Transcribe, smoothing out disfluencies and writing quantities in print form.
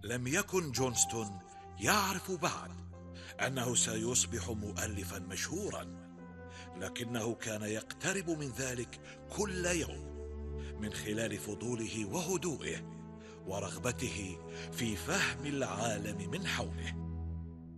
لم يكن جونستون يعرف بعد أنه سيصبح مؤلفا مشهورا، لكنه كان يقترب من ذلك كل يوم من خلال فضوله وهدوئه ورغبته في فهم العالم من حوله.